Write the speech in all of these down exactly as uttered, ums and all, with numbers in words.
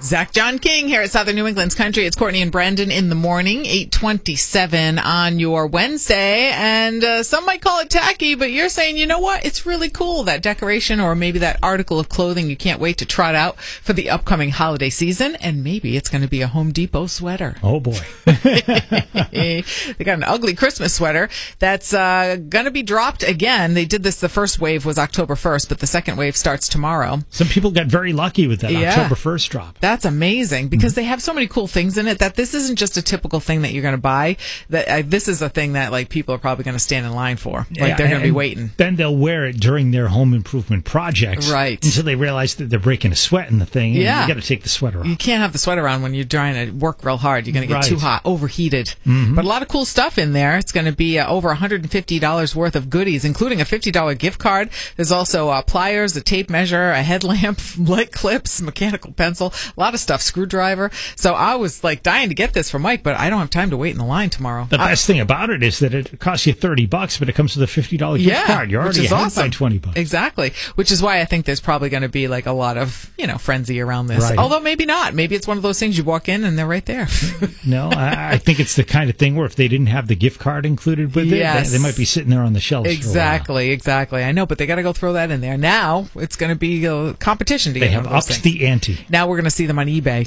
Zach John King here at Southern New England's Country. It's Courtney and Brendan in the morning, eight twenty-seven on your Wednesday. And uh, some might call it tacky, but you're saying, you know what? It's really cool, that decoration or maybe that article of clothing you can't wait to trot out for the upcoming holiday season. And maybe it's going to be a Home Depot sweater. Oh, boy. They got an ugly Christmas sweater that's uh, going to be dropped again. They did this, the first wave was October first, but the second wave starts tomorrow. Some people got very lucky with that Yeah. October first drop. That's amazing because they have so many cool things in it that this isn't just a typical thing that you're going to buy. That uh, this is a thing that like people are probably going to stand in line for. Like Yeah, they're going to be and waiting. Then they'll wear it during their home improvement projects. Right. Until they realize that they're breaking a sweat in the thing. And Yeah. you got to take the sweater off. You can't have the sweater on when you're trying to work real hard. You're going to get Right. too hot, overheated. Mm-hmm. But a lot of cool stuff in there. It's going to be uh, over one hundred fifty dollars worth of goodies, including a fifty dollars gift card. There's also uh, pliers, a tape measure, a headlamp, light clips, mechanical pencil, a lot of stuff, screwdriver. So I was like dying to get this for Mike, but I don't have time to wait in the line tomorrow. The I- best thing about it is that it costs you thirty bucks, but it comes with a fifty dollars gift yeah, card. You're which already is ahead awesome. by twenty bucks. Exactly. Which is why I think there's probably going to be like a lot of, you know, frenzy around this. Right. Although maybe not. Maybe it's one of those things you walk in and they're right there. No, I, I think it's the kind of thing where if they didn't have the gift card included with Yes. it, they, they might be sitting there on the shelves for a while. Exactly, exactly. I know, but they got to go throw that in there. Now it's going to be a competition to They get have one of those upped things. the ante. Now we're going to see them on eBay.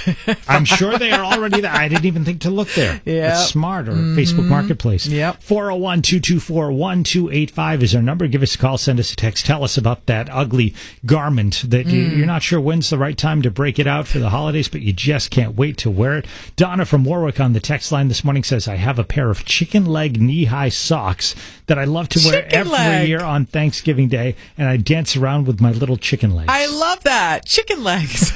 I'm sure they are already there. I didn't even think to look there. Yep. It's smart, or Facebook Marketplace. Yep. four oh one, two two four, one two eight five is our number. Give us a call, send us a text. Tell us about that ugly garment that you, you're not sure when's the right time to break it out for the holidays, but you just can't wait to wear it. Donna from Warwick on the text line this morning says, I have a pair of chicken leg knee-high socks that I love to wear Chicken every leg. year on Thanksgiving Day, and I dance around with my little chicken legs. I love that. Chicken legs.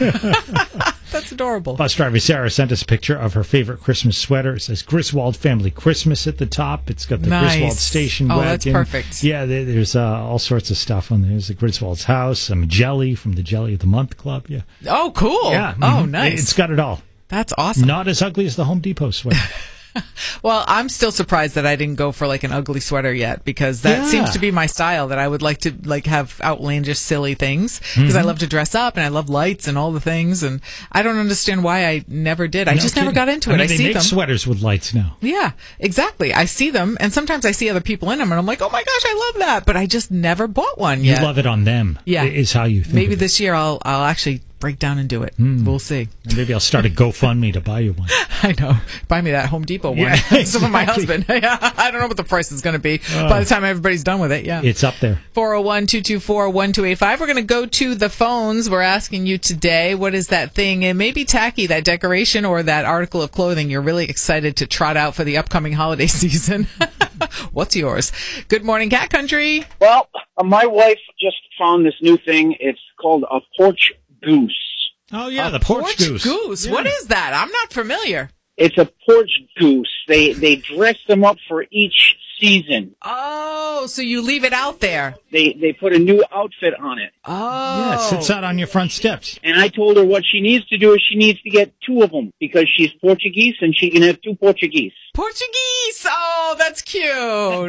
That's adorable. Bus driver Sarah sent us a picture of her favorite Christmas sweater. It says Griswold Family Christmas at the top. It's got the Nice. Griswold Station Oh, wagon. that's perfect. Yeah, there, there's uh, all sorts of stuff on there. There's the Griswold's house, some jelly from the Jelly of the Month Club. Yeah. Oh, cool. Yeah. Oh, mhm. nice. It's got it all. That's awesome. Not as ugly as the Home Depot sweater. Well, I'm still surprised that I didn't go for like an ugly sweater yet because that Yeah. seems to be my style. That I would like to like have outlandish, silly things because I love to dress up and I love lights and all the things. And I don't understand why I never did. I No just never kidding. got into I it. mean, I they see make them. sweaters with lights now. Yeah, exactly. I see them, and sometimes I see other people in them, and I'm like, oh my gosh, I love that. But I just never bought one You yet. love it on them. Yeah. Is how you think. Maybe of it. this year I'll I'll actually break down and do it. We'll see. Maybe I'll start a GoFundMe to buy you one. I know. Buy me that Home Depot one. Yeah, Some of my exactly. husband. I don't know what the price is going to be by the time everybody's done with it. Yeah. It's up there. four oh one, two two four, one two eight five. We're going to go to the phones. We're asking you today, what is that thing? It may be tacky, that decoration or that article of clothing you're really excited to trot out for the upcoming holiday season. What's yours? Good morning, Cat Country. Well, uh, my wife just found this new thing. It's called a porch goose. Oh, yeah, A the porch, goose. goose. Yeah. What is that? I'm not familiar. It's a porch goose. They they dress them up for each season. Oh, so you leave it out there. They they put a new outfit on it. Oh. Yeah, it sits out on your front steps. And I told her what she needs to do is she needs to get two of them because she's Portuguese and she can have two Portuguese. Portuguese. Oh, that's cute.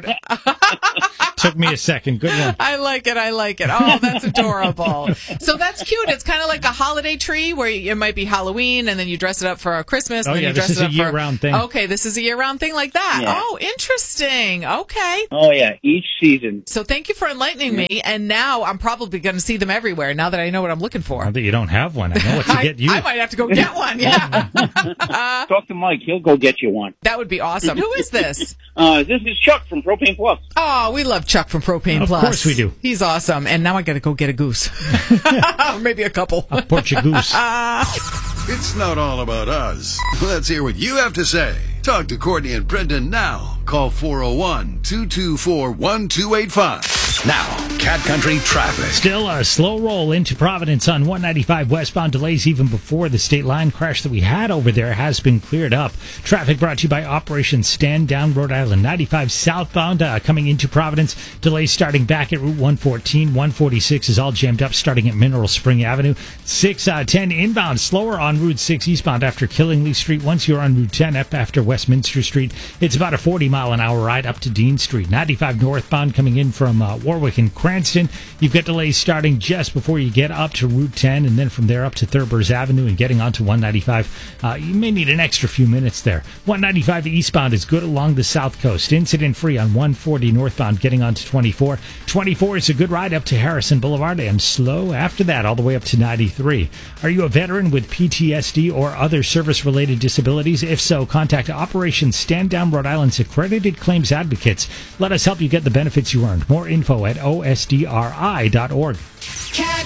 Took me a second. Good one. I like it. I like it. Oh, that's adorable. So that's cute. It's kind of like a holiday tree where it might be Halloween and then you dress it up for Christmas. Oh, and then yeah, you this dress is it a up year-round for... thing. Okay, this is a year-round thing like that. Yeah. Oh, interesting. Okay. Oh yeah, each season. So thank you for enlightening me. And now I'm probably going to see them everywhere now that I know what I'm looking for. Now that you don't have one, I know what to I, get you. I might have to go get one. Yeah. Talk to Mike. He'll go get you one. That would be awesome. Who is this? Uh, this is Chuck from Propane Plus. Oh, we love Chuck from Propane Of Plus. course we do. He's awesome. And now I got to go get a goose. Or maybe a couple. A Portugoose. It's not all about us. Let's hear what you have to say. Talk to Courtney and Brendan now. Call four oh one, two two four, one two eight five. Now, Cat Country traffic. Still a slow roll into Providence on one ninety-five westbound. Delays even before the state line crash that we had over there has been cleared up. Traffic brought to you by Operation Stand Down Rhode Island. ninety-five southbound uh, coming into Providence. Delays starting back at Route one fourteen. one forty-six is all jammed up starting at Mineral Spring Avenue. six ten inbound slower on Route six eastbound after Killingly Street. Once you're on Route ten up after Westminster Street, it's about a forty mile an hour ride up to Dean Street. ninety-five northbound coming in from uh, Warwick and Cranston. You've got delays starting just before you get up to Route ten, and then from there up to Thurber's Avenue and getting onto one ninety-five. Uh, you may need an extra few minutes there. one ninety-five eastbound is good along the south coast. Incident-free on one forty northbound getting onto twenty-four. twenty-four is a good ride up to Harrison Boulevard, and slow after that all the way up to ninety-three. Are you a veteran with P T S D or other service-related disabilities? If so, contact Operation Stand Down Rhode Island's accredited claims advocates. Let us help you get the benefits you earned. More info at O S D R I dot org. Cat